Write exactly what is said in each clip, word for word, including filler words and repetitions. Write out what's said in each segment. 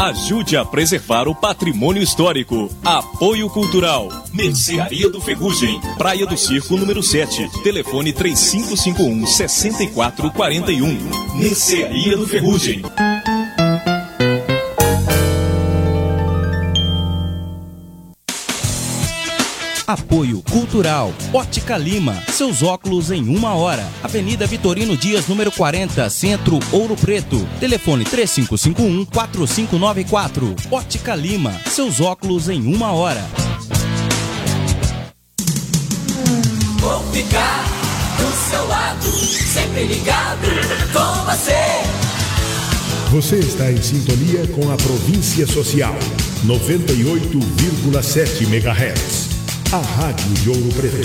Ajude a preservar o patrimônio histórico. Apoio Cultural. Mercearia do Ferrugem. Praia do Circo, número sete. Telefone três cinco cinco um, seis quatro quatro um. Mercearia do Ferrugem. Apoio Cultural. Ótica Lima. Seus óculos em uma hora. Avenida Vitorino Dias, número quarenta, Centro, Ouro Preto. Telefone três cinco cinco um, quatro cinco nove quatro. Ótica Lima. Seus óculos em uma hora. Vou ficar do seu lado, sempre ligado com você. Você está em sintonia com a Província Social. noventa e oito vírgula sete megahertz. A Rádio de Ouro Preto.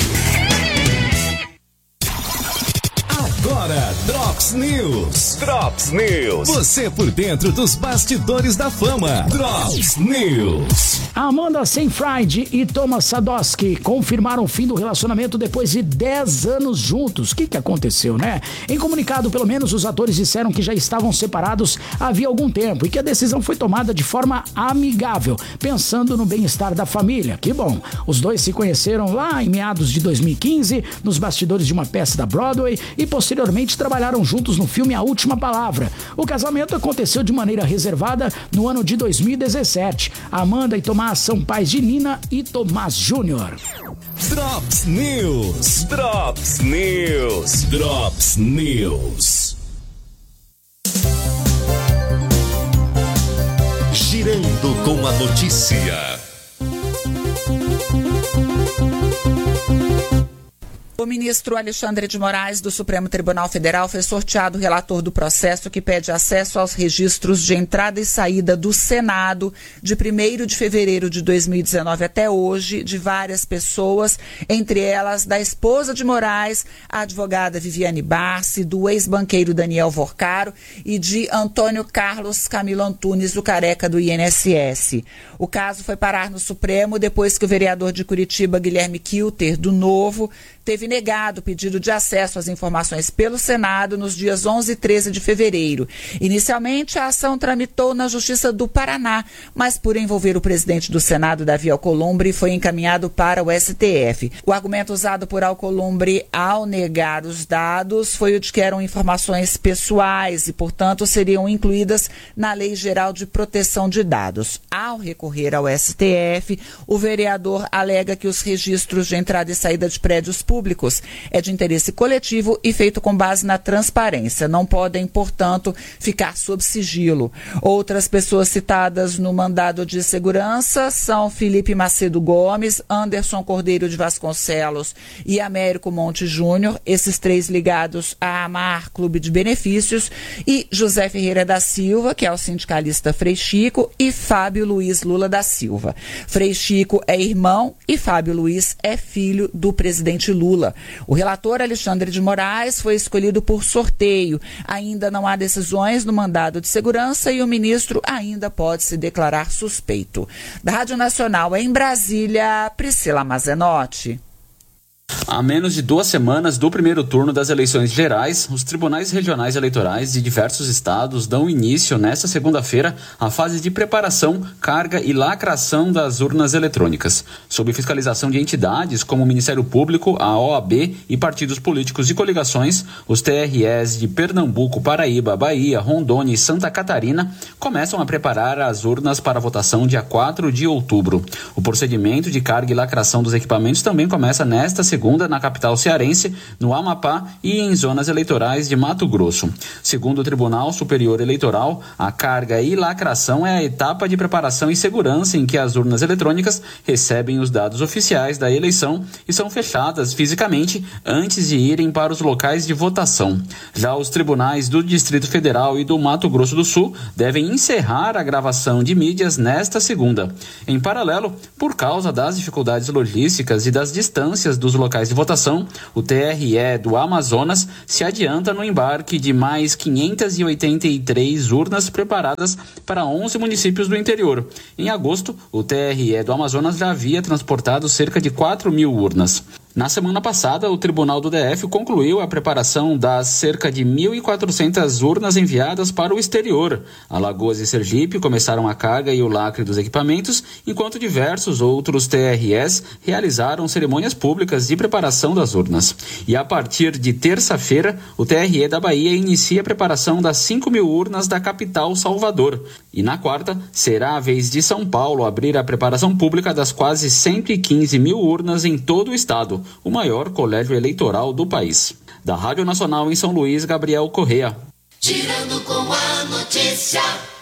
Agora, Drops News. Drops News. Você por dentro dos bastidores da fama. Drops News. Amanda Seyfried e Thomas Sadoski confirmaram o fim do relacionamento depois de dez anos juntos. O que que aconteceu, né? Em comunicado, pelo menos, os atores disseram que já estavam separados havia algum tempo e que a decisão foi tomada de forma amigável, pensando no bem-estar da família. Que bom! Os dois se conheceram lá em meados de dois mil e quinze, nos bastidores de uma peça da Broadway, e posteriormente trabalharam juntos no filme A Última Palavra. O casamento aconteceu de maneira reservada no ano de dois mil e dezessete. Amanda e Tomás são pais de Nina e Tomás Júnior. Drops News. Drops News. Drops News. Girando com a notícia. O ministro Alexandre de Moraes, do Supremo Tribunal Federal, foi sorteado relator do processo que pede acesso aos registros de entrada e saída do Senado de primeiro de fevereiro de dois mil e dezenove até hoje, de várias pessoas, entre elas da esposa de Moraes, a advogada Viviane Barsi, do ex-banqueiro Daniel Vorcaro e de Antônio Carlos Camilo Antunes, o careca do I N S S. O caso foi parar no Supremo depois que o vereador de Curitiba, Guilherme Kilter, do Novo, teve negado o pedido de acesso às informações pelo Senado nos dias onze e treze de fevereiro. Inicialmente, a ação tramitou na Justiça do Paraná, mas por envolver o presidente do Senado, Davi Alcolumbre, foi encaminhado para o S T F. O argumento usado por Alcolumbre ao negar os dados foi o de que eram informações pessoais e, portanto, seriam incluídas na Lei Geral de Proteção de Dados. Ao recorrer ao S T F, o vereador alega que os registros de entrada e saída de prédios públicos públicos é de interesse coletivo e feito com base na transparência. Não podem, portanto, ficar sob sigilo. Outras pessoas citadas no mandado de segurança são Felipe Macedo Gomes, Anderson Cordeiro de Vasconcelos e Américo Monte Júnior, esses três ligados à Amar Clube de Benefícios, e José Ferreira da Silva, que é o sindicalista Frei Chico, e Fábio Luiz Lula da Silva. Frei Chico é irmão e Fábio Luiz é filho do presidente Lula. Lula. O relator Alexandre de Moraes foi escolhido por sorteio. Ainda não há decisões no mandado de segurança e o ministro ainda pode se declarar suspeito. Da Rádio Nacional em Brasília, Priscila Mazenotti. Há menos de duas semanas do primeiro turno das eleições gerais, os tribunais regionais eleitorais de diversos estados dão início nesta segunda-feira à fase de preparação, carga e lacração das urnas eletrônicas. Sob fiscalização de entidades como o Ministério Público, a O A B e partidos políticos e coligações, os T R Es de Pernambuco, Paraíba, Bahia, Rondônia e Santa Catarina começam a preparar as urnas para a votação dia quatro de outubro. O procedimento de carga e lacração dos equipamentos também começa nesta segunda segunda na capital cearense, no Amapá e em zonas eleitorais de Mato Grosso. Segundo o Tribunal Superior Eleitoral, a carga e lacração é a etapa de preparação e segurança em que as urnas eletrônicas recebem os dados oficiais da eleição e são fechadas fisicamente antes de irem para os locais de votação. Já os tribunais do Distrito Federal e do Mato Grosso do Sul devem encerrar a gravação de mídias nesta segunda. Em paralelo, por causa das dificuldades logísticas e das distâncias dos locais de votação, o T R E do Amazonas se adianta no embarque de mais quinhentas e oitenta e três urnas preparadas para onze municípios do interior. Em agosto, o T R E do Amazonas já havia transportado cerca de quatro mil urnas. Na semana passada, o Tribunal do D F concluiu a preparação das cerca de mil e quatrocentas urnas enviadas para o exterior. Alagoas e Sergipe começaram a carga e o lacre dos equipamentos, enquanto diversos outros T R Es realizaram cerimônias públicas de preparação das urnas. E a partir de terça-feira, o T R E da Bahia inicia a preparação das cinco mil urnas da capital Salvador. E na quarta, será a vez de São Paulo abrir a preparação pública das quase cento e quinze mil urnas em todo o estado, o maior colégio eleitoral do país. Da Rádio Nacional em São Luís, Gabriel Correa. Girando com a notícia.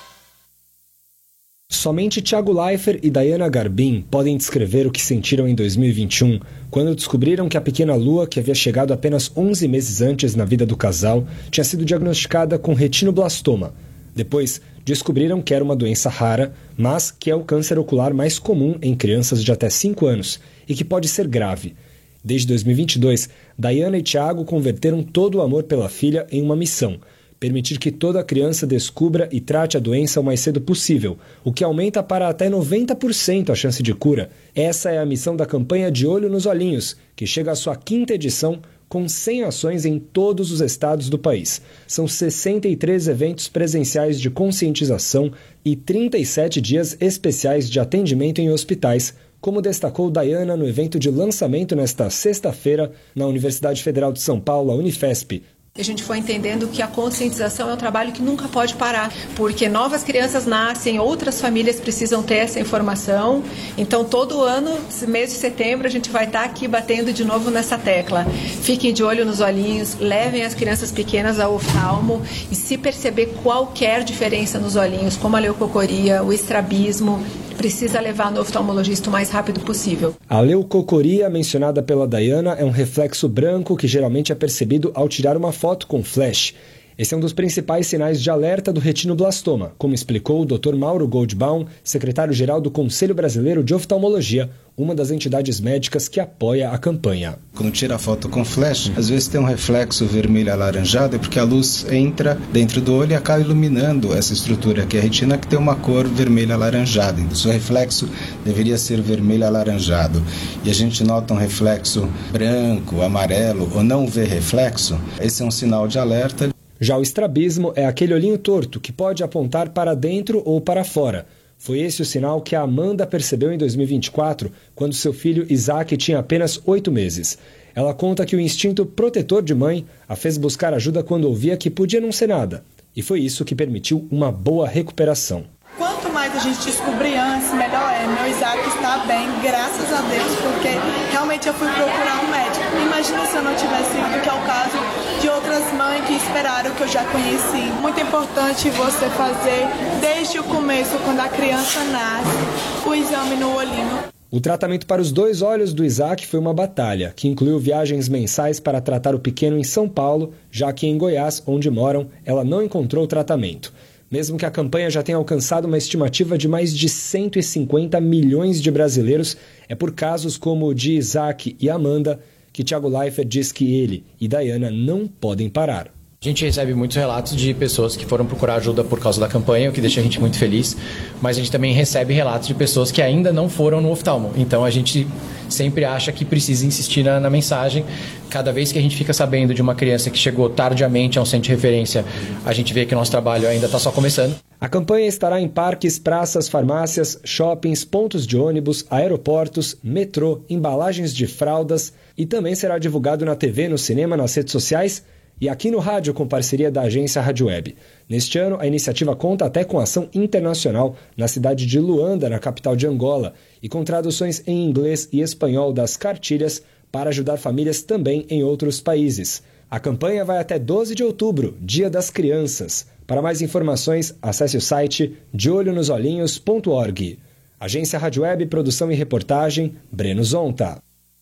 Somente Thiago Leifert e Dayana Garbin podem descrever o que sentiram em dois mil e vinte e um, quando descobriram que a pequena Lua, que havia chegado apenas onze meses antes na vida do casal, tinha sido diagnosticada com retinoblastoma. Depois, descobriram que era uma doença rara, mas que é o câncer ocular mais comum em crianças de até cinco anos e que pode ser grave. Desde dois mil e vinte e dois, Dayana e Thiago converteram todo o amor pela filha em uma missão: permitir que toda criança descubra e trate a doença o mais cedo possível, o que aumenta para até noventa por cento a chance de cura. Essa é a missão da campanha De Olho nos Olhinhos, que chega à sua quinta edição, com cem ações em todos os estados do país. São sessenta e três eventos presenciais de conscientização e trinta e sete dias especiais de atendimento em hospitais, como destacou Dayana no evento de lançamento nesta sexta-feira na Universidade Federal de São Paulo, a Unifesp. A gente foi entendendo que a conscientização é um trabalho que nunca pode parar, porque novas crianças nascem, outras famílias precisam ter essa informação. Então, todo ano, mês de setembro, a gente vai estar aqui batendo de novo nessa tecla. Fiquem de olho nos olhinhos, levem as crianças pequenas ao oftalmo e, se perceber qualquer diferença nos olhinhos, como a leucocoria, o estrabismo, precisa levar no oftalmologista o mais rápido possível. A leucocoria mencionada pela Dayana é um reflexo branco que geralmente é percebido ao tirar uma foto com flash. Esse é um dos principais sinais de alerta do retinoblastoma, como explicou o doutor Mauro Goldbaum, secretário-geral do Conselho Brasileiro de Oftalmologia, uma das entidades médicas que apoia a campanha. Quando tira a foto com flash, às vezes tem um reflexo vermelho alaranjado, é porque a luz entra dentro do olho e acaba iluminando essa estrutura, que é a retina, que tem uma cor vermelha alaranjada. Então, o seu reflexo deveria ser vermelho alaranjado. E a gente nota um reflexo branco, amarelo, ou não vê reflexo, esse é um sinal de alerta. Já o estrabismo é aquele olhinho torto que pode apontar para dentro ou para fora. Foi esse o sinal que a Amanda percebeu em dois mil e vinte e quatro, quando seu filho Isaac tinha apenas oito meses. Ela conta que o instinto protetor de mãe a fez buscar ajuda quando ouvia que podia não ser nada. E foi isso que permitiu uma boa recuperação. Quanto mais a gente descobrir antes, melhor é. Meu Isaac está bem, graças a Deus, porque realmente eu fui procurar um médico. Imagina se eu não tivesse ido, que é o caso de outras mães que esperaram, que eu já conheci. Muito importante você fazer, desde o começo, quando a criança nasce, o exame no olhinho. O tratamento para os dois olhos do Isaac foi uma batalha, que incluiu viagens mensais para tratar o pequeno em São Paulo, já que em Goiás, onde moram, ela não encontrou tratamento. Mesmo que a campanha já tenha alcançado uma estimativa de mais de cento e cinquenta milhões de brasileiros, é por casos como o de Isaac e Amanda que Thiago Leifert diz que ele e Dayana não podem parar. A gente recebe muitos relatos de pessoas que foram procurar ajuda por causa da campanha, o que deixa a gente muito feliz, mas a gente também recebe relatos de pessoas que ainda não foram no oftalmo. Então a gente sempre acha que precisa insistir na, na mensagem. Cada vez que a gente fica sabendo de uma criança que chegou tardiamente a um centro de referência, a gente vê que o nosso trabalho ainda está só começando. A campanha estará em parques, praças, farmácias, shoppings, pontos de ônibus, aeroportos, metrô, embalagens de fraldas e também será divulgado na T V, no cinema, nas redes sociais e aqui no rádio com parceria da agência Rádio Web. Neste ano, a iniciativa conta até com ação internacional na cidade de Luanda, na capital de Angola, e com traduções em inglês e espanhol das cartilhas para ajudar famílias também em outros países. A campanha vai até doze de outubro, Dia das Crianças. Para mais informações, acesse o site de olho nos olhinhos ponto org. Agência Rádio Web, produção e reportagem, Breno Zonta.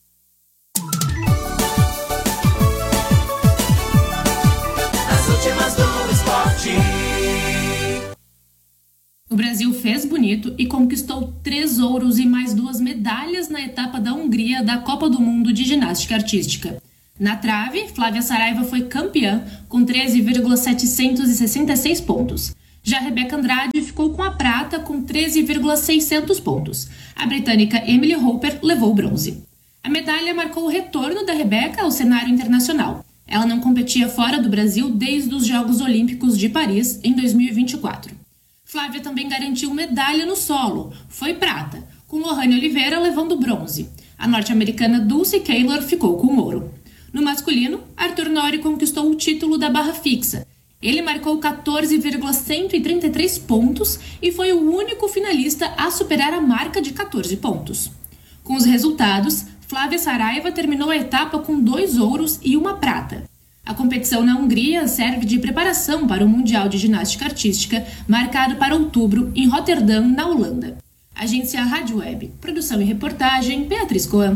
O Brasil fez bonito e conquistou três ouros e mais duas medalhas na etapa da Hungria da Copa do Mundo de Ginástica Artística. Na trave, Flávia Saraiva foi campeã com treze vírgula setecentos e sessenta e seis pontos. Já Rebeca Andrade ficou com a prata com treze vírgula seiscentos pontos. A britânica Emily Hopper levou o bronze. A medalha marcou o retorno da Rebeca ao cenário internacional. Ela não competia fora do Brasil desde os Jogos Olímpicos de Paris, em dois mil e vinte e quatro. Flávia também garantiu medalha no solo, foi prata, com Lohane Oliveira levando bronze. A norte-americana Dulce Keylor ficou com ouro. No masculino, Arthur Nori conquistou o título da barra fixa. Ele marcou quatorze vírgula cento e trinta e três pontos e foi o único finalista a superar a marca de quatorze pontos. Com os resultados, Flávia Saraiva terminou a etapa com dois ouros e uma prata. A competição na Hungria serve de preparação para o Mundial de Ginástica Artística, marcado para outubro em Roterdã, na Holanda. Agência Rádio Web. Produção e reportagem, Beatriz Coan.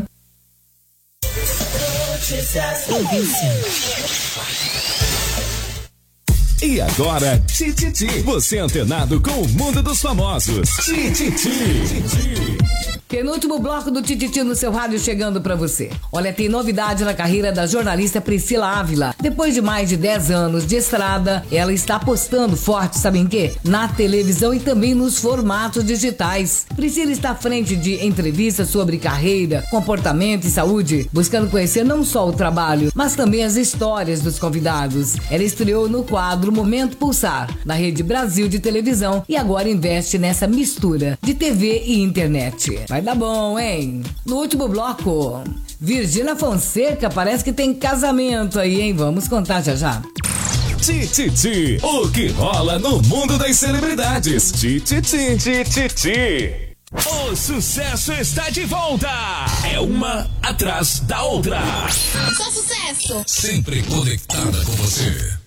E agora, Tititi. Você antenado com o mundo dos famosos. Tititi. Penúltimo bloco do Tititi no seu rádio chegando pra você. Olha, tem novidade na carreira da jornalista Priscila Ávila. Depois de mais de dez anos de estrada, ela está apostando forte, sabe em quê? Na televisão e também nos formatos digitais. Priscila está à frente de entrevistas sobre carreira, comportamento e saúde, buscando conhecer não só o trabalho, mas também as histórias dos convidados. Ela estreou no quadro Momento Pulsar, na Rede Brasil de televisão, e agora investe nessa mistura de T V e internet. Vai dar bom, hein? No último bloco, Virgínia Fonseca parece que tem casamento aí, hein? Vamos contar já já. Tititi, o que rola no mundo das celebridades. Tititi, Tititi. O sucesso está de volta. É uma atrás da outra. Só sucesso. Sempre conectada com você.